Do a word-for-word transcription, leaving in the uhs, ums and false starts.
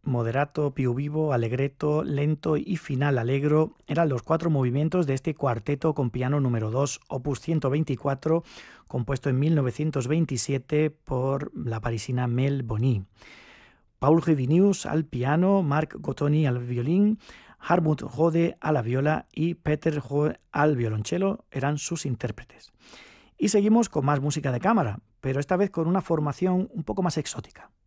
moderato, più vivo, allegretto, lento y final allegro eran los cuatro movimientos de este cuarteto con piano número dos, opus ciento veinticuatro, compuesto en mil novecientos veintisiete por la parisina Mel Boni. Paul Gevinius al piano, Marc Gottoni al violín, Hartmut Rode a la viola y Peter Hohe al violonchelo eran sus intérpretes. Y seguimos con más música de cámara, pero esta vez con una formación un poco más exótica.